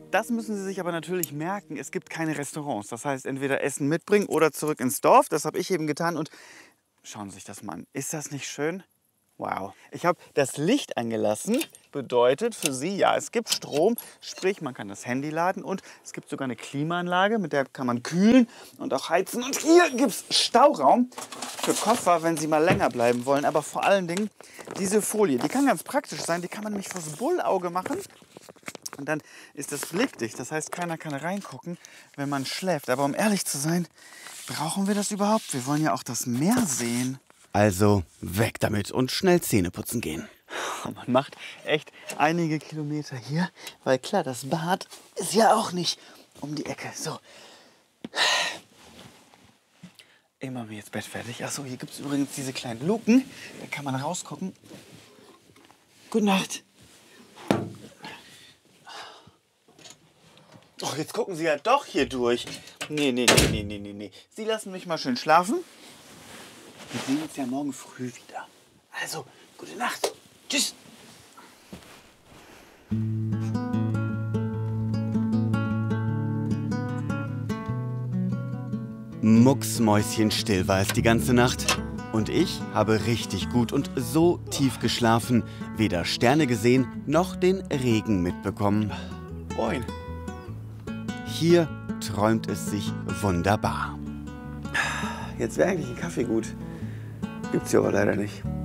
Das müssen Sie sich aber natürlich merken, es gibt keine Restaurants. Das heißt, entweder Essen mitbringen oder zurück ins Dorf. Das habe ich eben getan und schauen Sie sich das mal an. Ist das nicht schön? Wow. Ich habe das Licht angelassen. Bedeutet für Sie, ja, es gibt Strom. Sprich, man kann das Handy laden und es gibt sogar eine Klimaanlage, mit der kann man kühlen und auch heizen. Und hier gibt es Stauraum für Koffer, wenn Sie mal länger bleiben wollen. Aber vor allen Dingen diese Folie, die kann ganz praktisch sein. Die kann man nämlich vors Bullauge machen. Und dann ist das blickdicht. Das heißt, keiner kann reingucken, wenn man schläft. Aber um ehrlich zu sein, brauchen wir das überhaupt? Wir wollen ja auch das Meer sehen. Also weg damit und schnell Zähne putzen gehen. Man macht echt einige Kilometer hier, weil klar, das Bad ist ja auch nicht um die Ecke. So. Ich mache mir jetzt Bett fertig. Achso, hier gibt es übrigens diese kleinen Luken. Da kann man rausgucken. Gute Nacht. Doch, jetzt gucken Sie ja doch hier durch. Nee. Sie lassen mich mal schön schlafen. Wir sehen uns ja morgen früh wieder. Also, gute Nacht. Tschüss. Mucksmäuschenstill war es die ganze Nacht. Und ich habe richtig gut und so tief geschlafen, weder Sterne gesehen noch den Regen mitbekommen. Moin. Hier träumt es sich wunderbar. Jetzt wäre eigentlich ein Kaffee gut. Gibt's hier aber leider nicht.